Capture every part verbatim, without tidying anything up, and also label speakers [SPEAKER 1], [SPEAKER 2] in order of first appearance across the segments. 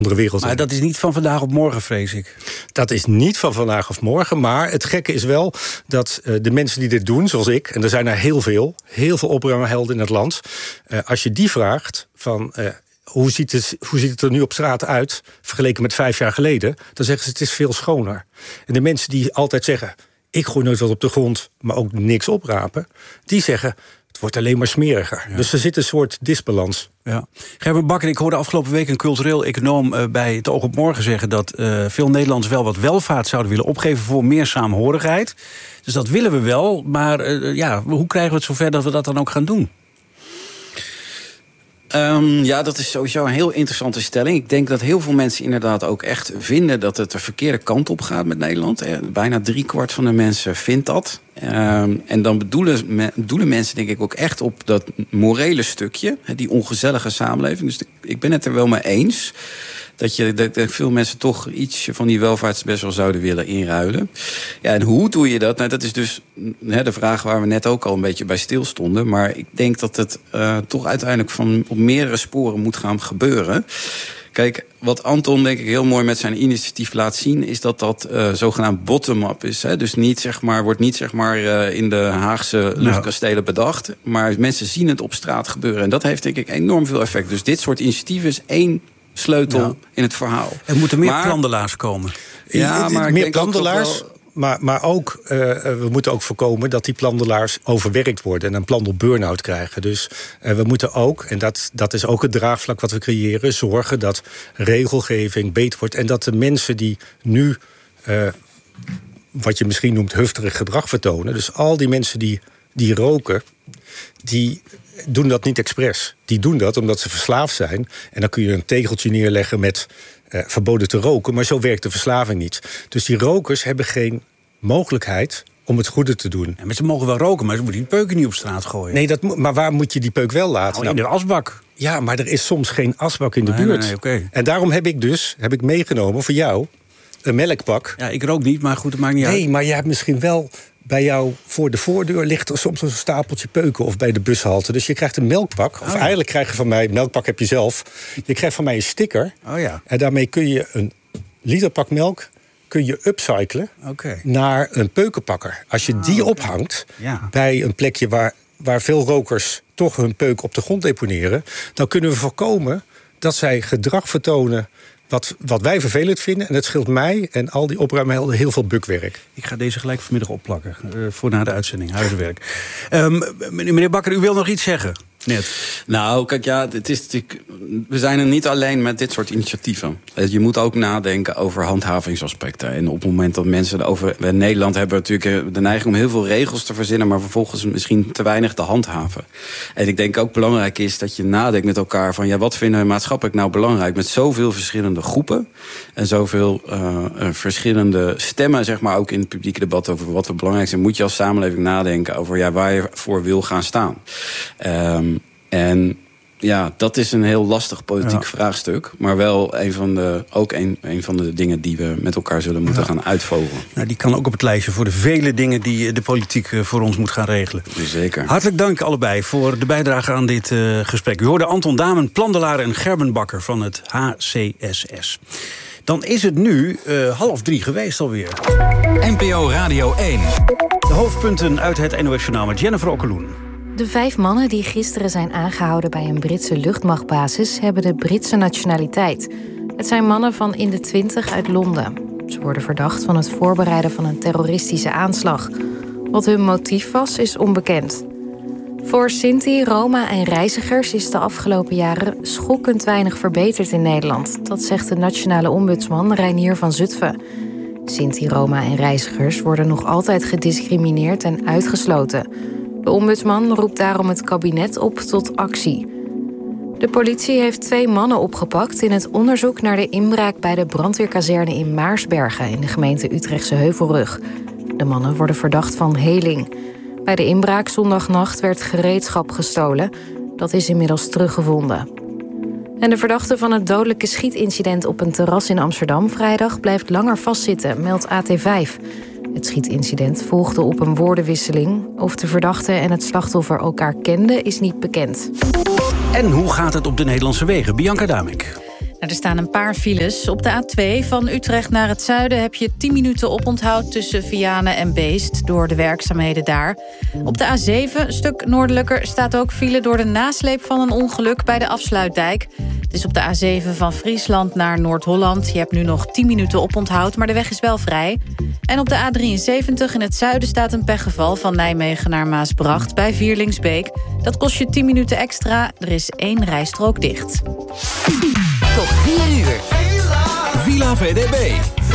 [SPEAKER 1] wereld.
[SPEAKER 2] Maar dat is niet van vandaag op morgen, vrees ik.
[SPEAKER 1] Dat is niet van vandaag of morgen. Maar het gekke is wel dat uh, de mensen die dit doen, zoals ik... en er zijn er heel veel, heel veel opruimhelden in het land... Uh, als je die vraagt van... Uh, Hoe ziet, het, hoe ziet het er nu op straat uit, vergeleken met vijf jaar geleden? Dan zeggen ze, het is veel schoner. En de mensen die altijd zeggen, ik gooi nooit wat op de grond... maar ook niks oprapen, die zeggen, het wordt alleen maar smeriger. Ja. Dus er zit een soort disbalans.
[SPEAKER 2] Ja. Gerben Bakker, ik hoorde afgelopen week een cultureel econoom... Uh, bij Het Oog op Morgen zeggen dat uh, veel Nederlanders wel wat welvaart zouden willen opgeven... voor meer saamhorigheid. Dus dat willen we wel, maar uh, ja, hoe krijgen we het zover dat we dat dan ook gaan doen?
[SPEAKER 3] Um, ja, dat is sowieso een heel interessante stelling. Ik denk dat heel veel mensen inderdaad ook echt vinden... dat het de verkeerde kant op gaat met Nederland. Bijna driekwart van de mensen vindt dat. Um, en dan bedoelen, me, bedoelen mensen denk ik ook echt op dat morele stukje. Die ongezellige samenleving. Dus de, ik ben het er wel mee eens... Dat, je, dat, dat veel mensen toch iets van die welvaart best wel zouden willen inruilen. Ja, en hoe doe je dat? Nou, dat is dus he, de vraag waar we net ook al een beetje bij stilstonden. Maar ik denk dat het uh, toch uiteindelijk van op meerdere sporen moet gaan gebeuren. Kijk, wat Anton denk ik heel mooi met zijn initiatief laat zien... is dat dat uh, zogenaamd bottom-up is. Hè? Dus niet, zeg maar, wordt niet zeg maar, uh, in de Haagse luchtkastelen bedacht... maar mensen zien het op straat gebeuren. En dat heeft denk ik enorm veel effect. Dus dit soort initiatieven is één... sleutel ja. in het verhaal.
[SPEAKER 2] Er moeten meer maar, plantelaars komen.
[SPEAKER 1] Ja, maar meer plantelaars, wel... maar, maar ook, uh, we moeten ook voorkomen dat die plantelaars overwerkt worden en een plantel burn-out krijgen. Dus uh, we moeten ook, en dat, dat is ook het draagvlak wat we creëren, zorgen dat regelgeving beter wordt en dat de mensen die nu, uh, wat je misschien noemt, hufterig gedrag vertonen, dus al die mensen die, die roken, die doen dat niet expres. Die doen dat omdat ze verslaafd zijn. En dan kun je een tegeltje neerleggen met uh, verboden te roken. Maar zo werkt de verslaving niet. Dus die rokers hebben geen mogelijkheid om het goede te doen.
[SPEAKER 2] Ja, maar ze mogen wel roken, maar ze moeten die peuken niet op straat gooien.
[SPEAKER 1] Nee, dat, maar waar moet je die peuk wel laten?
[SPEAKER 2] Nou, in de asbak.
[SPEAKER 1] Ja, maar er is soms geen asbak in de nee, buurt.
[SPEAKER 2] Nee, nee, okay.
[SPEAKER 1] En daarom heb ik dus heb ik meegenomen voor jou een melkpak.
[SPEAKER 2] Ja, ik rook niet, maar goed, het maakt niet
[SPEAKER 1] nee,
[SPEAKER 2] uit.
[SPEAKER 1] Nee, maar je hebt misschien wel... Bij jou voor de voordeur ligt er soms een stapeltje peuken of bij de bushalte. Dus je krijgt een melkpak. Of oh, ja. eigenlijk krijg je van mij, melkpak heb je zelf. Je krijgt van mij een sticker.
[SPEAKER 2] Oh, ja.
[SPEAKER 1] En daarmee kun je een literpak melk kun je upcyclen
[SPEAKER 2] okay.
[SPEAKER 1] naar een peukenpakker. Als je die ophangt
[SPEAKER 2] ja.
[SPEAKER 1] bij een plekje waar, waar veel rokers toch hun peuk op de grond deponeren, dan kunnen we voorkomen dat zij gedrag vertonen Wat, wat wij vervelend vinden. En het scheelt mij en al die opruimhelden heel veel bukwerk.
[SPEAKER 2] Ik ga deze gelijk vanmiddag opplakken. Uh, voor na de uitzending, huiswerk. Um, meneer Bakker, u wil nog iets zeggen? Net.
[SPEAKER 3] Nou, kijk, ja, het is natuurlijk, we zijn er niet alleen met dit soort initiatieven. Je moet ook nadenken over handhavingsaspecten. En op het moment dat mensen over... In Nederland hebben we natuurlijk de neiging om heel veel regels te verzinnen, maar vervolgens misschien te weinig te handhaven. En ik denk ook belangrijk is dat je nadenkt met elkaar van, ja, wat vinden we maatschappelijk nou belangrijk? Met zoveel verschillende groepen en zoveel uh, verschillende stemmen, zeg maar, ook in het publieke debat over wat we belangrijk zijn, moet je als samenleving nadenken over, ja, waar je voor wil gaan staan. Um, En ja, dat is een heel lastig politiek ja. vraagstuk. Maar wel een van de, ook een, een van de dingen die we met elkaar zullen moeten ja. gaan uitvogelen.
[SPEAKER 2] Nou, die kan ook op het lijstje voor de vele dingen die de politiek voor ons moet gaan regelen.
[SPEAKER 3] Zeker.
[SPEAKER 2] Hartelijk dank allebei voor de bijdrage aan dit uh, gesprek. U hoorde Anton Damen, Plandelaar en Gerben Bakker van het H C S S. Dan is het nu uh, half drie geweest alweer.
[SPEAKER 4] N P O Radio één.
[SPEAKER 2] De hoofdpunten uit het N O S-journaal met Jennifer Okkeloen.
[SPEAKER 5] De vijf mannen die gisteren zijn aangehouden bij een Britse luchtmachtbasis hebben de Britse nationaliteit. Het zijn mannen van in de twintig uit Londen. Ze worden verdacht van het voorbereiden van een terroristische aanslag. Wat hun motief was, is onbekend. Voor Sinti, Roma en reizigers is de afgelopen jaren schokkend weinig verbeterd in Nederland. Dat zegt de nationale ombudsman Reinier van Zutphen. Sinti, Roma en reizigers worden nog altijd gediscrimineerd en uitgesloten. De ombudsman roept daarom het kabinet op tot actie. De politie heeft twee mannen opgepakt in het onderzoek naar de inbraak bij de brandweerkazerne in Maarsbergen in de gemeente Utrechtse Heuvelrug. De mannen worden verdacht van heling. Bij de inbraak zondagnacht werd gereedschap gestolen. Dat is inmiddels teruggevonden. En de verdachte van het dodelijke schietincident op een terras in Amsterdam vrijdag blijft langer vastzitten, meldt A T vijf. Het schietincident volgde op een woordenwisseling. Of de verdachte en het slachtoffer elkaar kenden, is niet bekend.
[SPEAKER 2] En hoe gaat het op de Nederlandse wegen? Bianca Damink.
[SPEAKER 6] Er staan een paar files. Op de A twee van Utrecht naar het zuiden heb je tien minuten oponthoud tussen Vianen en Beest door de werkzaamheden daar. Op de A zeven, een stuk noordelijker, staat ook file door de nasleep van een ongeluk bij de Afsluitdijk. Het is op de A zeven van Friesland naar Noord-Holland. Je hebt nu nog tien minuten oponthoud, maar de weg is wel vrij. En op de A drieënzeventig in het zuiden staat een pechgeval van Nijmegen naar Maasbracht bij Vierlingsbeek. Dat kost je tien minuten extra. Er is één rijstrook dicht.
[SPEAKER 4] Tot vier uur. Villa V D B.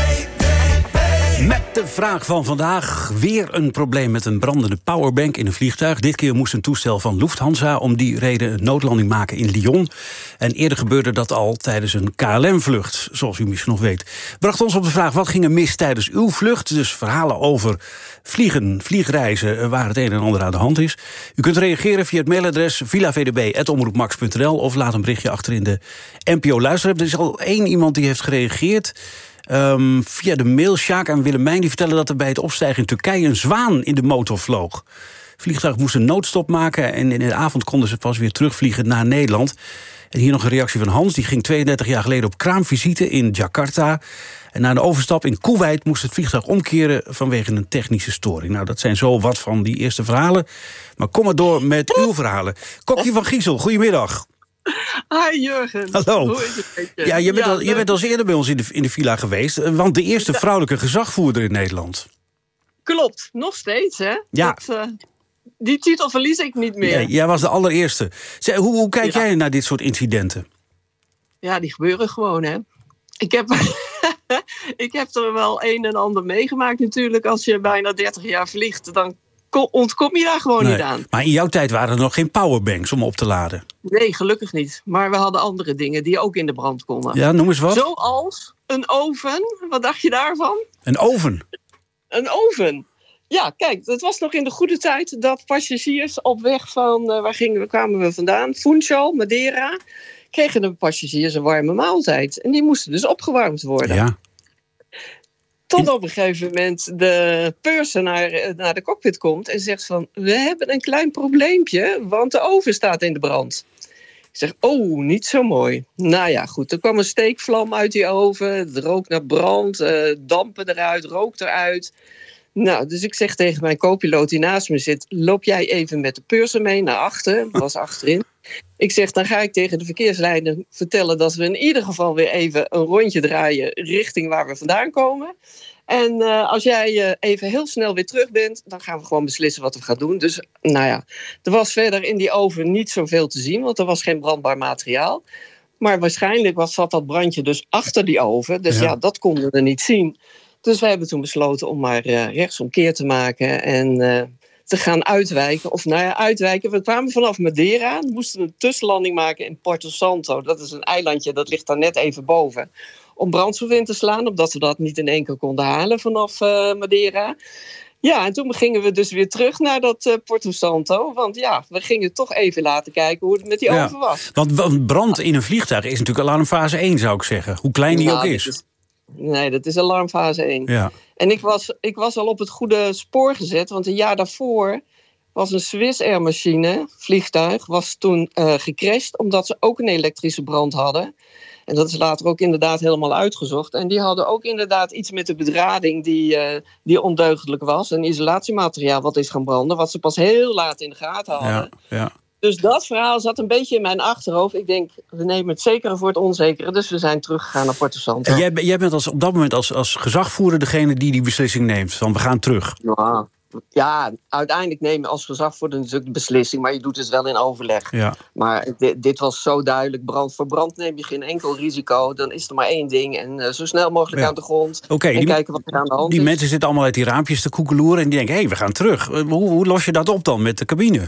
[SPEAKER 2] Met de vraag van vandaag. Weer een probleem met een brandende powerbank in een vliegtuig. Dit keer moest een toestel van Lufthansa om die reden een noodlanding maken in Lyon. En eerder gebeurde dat al tijdens een K L M-vlucht, zoals u misschien nog weet. Bracht ons op de vraag, wat ging er mis tijdens uw vlucht? Dus verhalen over vliegen, vliegreizen, waar het een en ander aan de hand is. U kunt reageren via het mailadres villa v d b apenstaartje omroepmax punt n l of laat een berichtje achter in de N P O-luisterapp. Er is al één iemand die heeft gereageerd. Um, via de mail, Sjaak en Willemijn, die vertellen dat er bij het opstijgen in Turkije een zwaan in de motor vloog. Het vliegtuig moest een noodstop maken en in de avond konden ze pas weer terugvliegen naar Nederland. En hier nog een reactie van Hans, die ging tweeëndertig jaar geleden op kraamvisite in Jakarta. En na de overstap in Kuwait moest het vliegtuig omkeren vanwege een technische storing. Nou, dat zijn zo wat van die eerste verhalen. Maar kom maar door met uw verhalen. Kokkie van Giesel, goedemiddag.
[SPEAKER 7] Hi Jurgen.
[SPEAKER 2] Hallo.
[SPEAKER 7] Hoe is het met je?
[SPEAKER 2] Ja, je bent,
[SPEAKER 7] ja,
[SPEAKER 2] al, je bent al eens eerder bij ons in de, in de villa geweest. Want de eerste ja. vrouwelijke gezagvoerder in Nederland.
[SPEAKER 7] Klopt, nog steeds hè.
[SPEAKER 2] Ja.
[SPEAKER 7] Dat, uh, die titel verlies ik niet meer.
[SPEAKER 2] Ja, jij was de allereerste. Zeg, hoe, hoe kijk ja. jij naar dit soort incidenten?
[SPEAKER 7] Ja, die gebeuren gewoon hè. Ik heb, ik heb er wel een en ander meegemaakt natuurlijk. Als je bijna dertig jaar vliegt, dan ontkom je daar gewoon
[SPEAKER 2] nee.
[SPEAKER 7] niet aan.
[SPEAKER 2] Maar in jouw tijd waren er nog geen powerbanks om op te laden?
[SPEAKER 7] Nee, gelukkig niet. Maar we hadden andere dingen die ook in de brand konden.
[SPEAKER 2] Ja, noem eens wat.
[SPEAKER 7] Zoals een oven. Wat dacht je daarvan?
[SPEAKER 2] Een oven?
[SPEAKER 7] Een oven. Ja, kijk, dat was nog in de goede tijd dat passagiers op weg van, uh, waar gingen we, kwamen we vandaan? Funchal, Madeira. Kregen de passagiers een warme maaltijd. En die moesten dus opgewarmd worden.
[SPEAKER 2] Ja.
[SPEAKER 7] Tot op een gegeven moment de purser naar, naar de cockpit komt en zegt van, we hebben een klein probleempje, want de oven staat in de brand. Ik zeg, oh, niet zo mooi. Nou ja, goed, er kwam een steekvlam uit die oven, het rook naar brand, uh, dampen eruit, rook eruit. Nou, dus ik zeg tegen mijn co-piloot die naast me zit, loop jij even met de purser mee naar achter, was achterin. Ik zeg, dan ga ik tegen de verkeersleider vertellen dat we in ieder geval weer even een rondje draaien richting waar we vandaan komen. En uh, als jij uh, even heel snel weer terug bent, dan gaan we gewoon beslissen wat we gaan doen. Dus nou ja, er was verder in die oven niet zoveel te zien, want er was geen brandbaar materiaal. Maar waarschijnlijk was, zat dat brandje dus achter die oven. Dus ja, ja dat konden we niet zien. Dus wij hebben toen besloten om maar uh, rechtsomkeer te maken en uh, te gaan uitwijken. Of nou ja, uitwijken. We kwamen vanaf Madeira. We moesten een tussenlanding maken in Porto Santo. Dat is een eilandje, dat ligt daar net even boven. Om brandstof in te slaan, omdat we dat niet in één keer konden halen vanaf uh, Madeira. Ja, en toen gingen we dus weer terug naar dat uh, Porto Santo. Want ja, we gingen toch even laten kijken hoe het met die ja, oven was.
[SPEAKER 2] Want, want brand in een vliegtuig is natuurlijk alarmfase één, zou ik zeggen. Hoe klein die nou, ook is. is.
[SPEAKER 7] Nee, dat is alarmfase één.
[SPEAKER 2] Ja.
[SPEAKER 7] En ik was, ik was al op het goede spoor gezet. Want een jaar daarvoor was een Swiss Air machine, vliegtuig, was toen uh, gecrashed. Omdat ze ook een elektrische brand hadden. En dat is later ook inderdaad helemaal uitgezocht. En die hadden ook inderdaad iets met de bedrading die, uh, die ondeugdelijk was. Een isolatiemateriaal wat is gaan branden. Wat ze pas heel laat in de gaten hadden.
[SPEAKER 2] Ja, ja.
[SPEAKER 7] Dus dat verhaal zat een beetje in mijn achterhoofd. Ik denk, we nemen het zekere voor het onzekere. Dus we zijn teruggegaan naar Porto Santo.
[SPEAKER 2] En jij, jij bent als, op dat moment als, als gezagvoerder degene die die beslissing neemt. Van we gaan terug.
[SPEAKER 7] Ja, ja, uiteindelijk neem je als gezagvoerder natuurlijk de beslissing. Maar je doet het wel in overleg.
[SPEAKER 2] Ja.
[SPEAKER 7] Maar dit, dit was zo duidelijk. Brand voor brand neem je geen enkel risico. Dan is er maar één ding. En uh, zo snel mogelijk ja. aan de grond.
[SPEAKER 2] Okay,
[SPEAKER 7] en
[SPEAKER 2] die,
[SPEAKER 7] kijken wat er aan de hand
[SPEAKER 2] die
[SPEAKER 7] is.
[SPEAKER 2] Die mensen zitten allemaal uit die raampjes te koekeloeren. En die denken, hé, hey, we gaan terug. Hoe, hoe los je dat op dan met de cabine?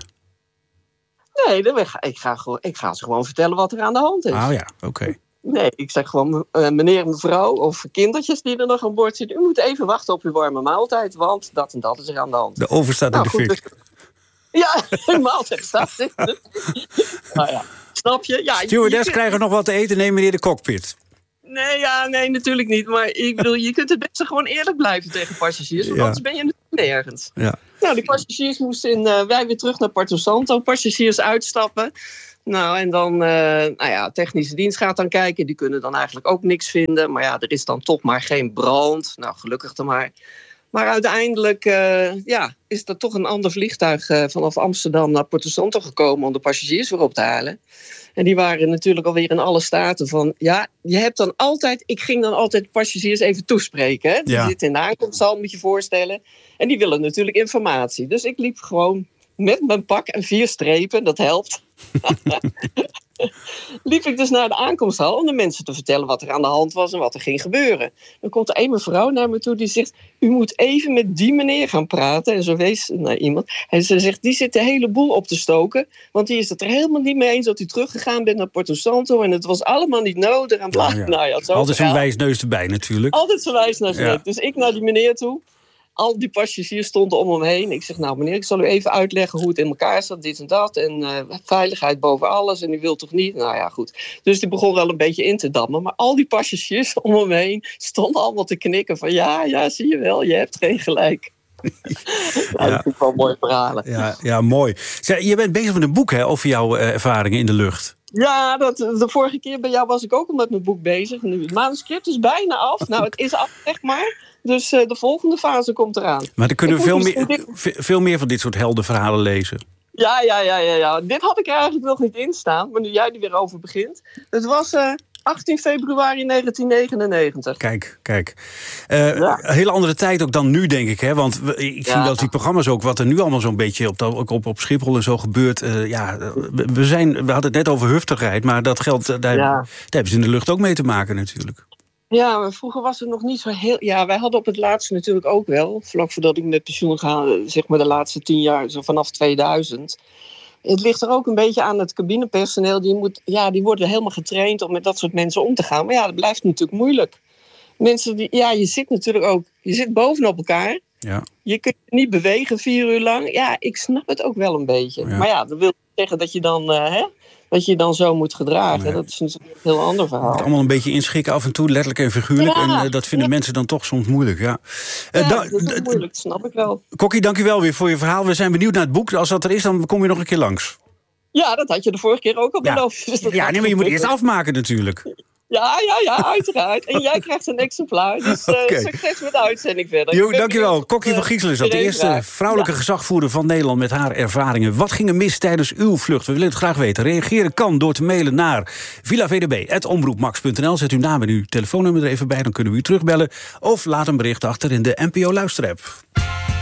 [SPEAKER 7] Nee, dan ga, ik, ga gewoon, ik ga ze gewoon vertellen wat er aan de hand is.
[SPEAKER 2] Oh ja, oké. Okay.
[SPEAKER 7] Nee, ik zeg gewoon, uh, meneer en mevrouw of kindertjes die er nog aan boord zitten. U moet even wachten op uw warme maaltijd, want dat en dat is er aan de hand.
[SPEAKER 2] De oven staat nou, in de goed, fik. Dus,
[SPEAKER 7] ja, de maaltijd staat in de nou ja, snap je? Ja,
[SPEAKER 2] Stewardess
[SPEAKER 7] je,
[SPEAKER 2] krijgen nog wat te eten, neem meneer de cockpit.
[SPEAKER 7] Nee, ja, nee, natuurlijk niet. Maar ik bedoel, je kunt het best gewoon eerlijk blijven tegen passagiers. Want ja. anders ben je natuurlijk nergens.
[SPEAKER 2] Ja.
[SPEAKER 7] Nou, die passagiers moesten in, uh, wij weer terug naar Porto Santo. Passagiers uitstappen. Nou, en dan, uh, nou ja, technische dienst gaat dan kijken. Die kunnen dan eigenlijk ook niks vinden. Maar ja, er is dan toch maar geen brand. Nou, gelukkig dan maar. Maar uiteindelijk uh, ja, is er toch een ander vliegtuig uh, vanaf Amsterdam naar Porto Santo gekomen om de passagiers weer op te halen. En die waren natuurlijk alweer in alle staten van, ja, je hebt dan altijd, ik ging dan altijd de passagiers even toespreken. Hè? Die
[SPEAKER 2] ja.
[SPEAKER 7] zitten in de aankomsthal, moet je voorstellen. En die willen natuurlijk informatie. Dus ik liep gewoon met mijn pak en vier strepen, dat helpt. liep ik dus naar de aankomsthal om de mensen te vertellen wat er aan de hand was en wat er ging gebeuren. Dan komt er een mevrouw naar me toe die zegt, u moet even met die meneer gaan praten. En zo wees naar iemand. En ze zegt, die zit de hele boel op te stoken, want die is het er helemaal niet mee eens dat u teruggegaan bent naar Porto Santo en het was allemaal niet nodig. En bla.
[SPEAKER 2] Ja, ja.
[SPEAKER 7] Nou ja, zo
[SPEAKER 2] altijd zo'n
[SPEAKER 7] verhaal.
[SPEAKER 2] wijsneus erbij natuurlijk.
[SPEAKER 7] Altijd zo'n wijsneus erbij.
[SPEAKER 2] Ja.
[SPEAKER 7] Dus ik naar die meneer toe. Al die passagiers stonden om hem heen. Ik zeg, nou meneer, ik zal u even uitleggen hoe het in elkaar staat, dit en dat. En uh, veiligheid boven alles. En u wilt toch niet? Nou ja, goed. Dus die begon wel een beetje in te dammen. Maar al die passagiers om hem heen stonden allemaal te knikken van ja, ja, zie je wel, je hebt geen gelijk. nou,
[SPEAKER 2] Ja.
[SPEAKER 7] Dat vind ik wel mooie verhalen.
[SPEAKER 2] Ja, ja, mooi. Zeg, je bent bezig met een boek hè, over jouw uh, ervaringen in de lucht.
[SPEAKER 7] Ja, dat, de vorige keer bij jou was ik ook al met mijn boek bezig. Nu, het manuscript is bijna af. Nou, het is af, zeg maar. Dus uh, de volgende fase komt eraan.
[SPEAKER 2] Maar dan kunnen we veel
[SPEAKER 7] misschien
[SPEAKER 2] meer,
[SPEAKER 7] dit...
[SPEAKER 2] veel meer van dit soort heldenverhalen lezen.
[SPEAKER 7] Ja, ja, ja, ja, ja. Dit had ik er eigenlijk nog niet in staan. Maar nu jij er weer over begint. Het was uh, achttien februari negentien negenennegentig.
[SPEAKER 2] Kijk, kijk. Uh,
[SPEAKER 7] Ja.
[SPEAKER 2] Een hele andere tijd ook dan nu, denk ik. Hè? Want we, ik zie
[SPEAKER 7] Ja.
[SPEAKER 2] wel die programma's ook, wat er nu allemaal zo'n beetje op, op, op, op Schiphol en zo gebeurt. Uh, ja, we, we, zijn, we hadden het net over huftigheid, maar dat geldt, uh, daar,
[SPEAKER 7] Ja.
[SPEAKER 2] daar hebben ze in de lucht ook mee te maken natuurlijk.
[SPEAKER 7] Ja, maar vroeger was het nog niet zo heel... Ja, wij hadden op het laatste natuurlijk ook wel. Vlak voordat ik met pensioen ga, zeg maar de laatste tien jaar, zo vanaf tweeduizend. Het ligt er ook een beetje aan het cabinepersoneel. Die, moet, ja, die worden helemaal getraind om met dat soort mensen om te gaan. Maar ja, dat blijft natuurlijk moeilijk. Mensen die... Ja, je zit natuurlijk ook... Je zit bovenop elkaar.
[SPEAKER 2] Ja.
[SPEAKER 7] Je kunt niet bewegen vier uur lang. Ja, ik snap het ook wel een beetje.
[SPEAKER 2] Ja.
[SPEAKER 7] Maar ja, dat wil niet zeggen dat je dan... Uh, hè, dat je dan zo moet gedragen.
[SPEAKER 2] Nee.
[SPEAKER 7] Dat is natuurlijk een heel ander verhaal.
[SPEAKER 2] Het allemaal een beetje inschikken af en toe, letterlijk en figuurlijk.
[SPEAKER 7] Ja.
[SPEAKER 2] En uh, dat vinden
[SPEAKER 7] Ja.
[SPEAKER 2] mensen dan toch soms moeilijk. Ja. Uh,
[SPEAKER 7] Ja,
[SPEAKER 2] da-
[SPEAKER 7] dat is
[SPEAKER 2] d-
[SPEAKER 7] moeilijk, dat snap ik wel.
[SPEAKER 2] Kokkie, dank u wel weer voor je verhaal. We zijn benieuwd naar het boek. Als dat er is, dan kom je nog een keer langs.
[SPEAKER 7] Ja, dat had je de vorige keer ook al
[SPEAKER 2] Ja,
[SPEAKER 7] beloofd. Dus dat
[SPEAKER 2] ja
[SPEAKER 7] gaat
[SPEAKER 2] nee, maar je moet
[SPEAKER 7] goed.
[SPEAKER 2] eerst afmaken natuurlijk.
[SPEAKER 7] Ja, ja, ja, uiteraard. En jij krijgt een exemplaar. Dus uh,
[SPEAKER 2] Oké.
[SPEAKER 7] succes met de uitzending verder.
[SPEAKER 2] Jo,
[SPEAKER 7] Ik ben
[SPEAKER 2] dankjewel.
[SPEAKER 7] benieuwd
[SPEAKER 2] Kokkie
[SPEAKER 7] of,
[SPEAKER 2] van
[SPEAKER 7] uh,
[SPEAKER 2] Giesel is dat. De
[SPEAKER 7] iedereen
[SPEAKER 2] eerste
[SPEAKER 7] vraagt.
[SPEAKER 2] vrouwelijke
[SPEAKER 7] Ja.
[SPEAKER 2] gezagvoerder van Nederland met haar ervaringen. Wat ging er mis tijdens uw vlucht? We willen het graag weten. Reageren kan door te mailen naar villavdb apenstaartje omroepmax punt n l. Zet uw naam en uw telefoonnummer er even bij, dan kunnen we u terugbellen. Of laat een bericht achter in de N P O Luisterapp.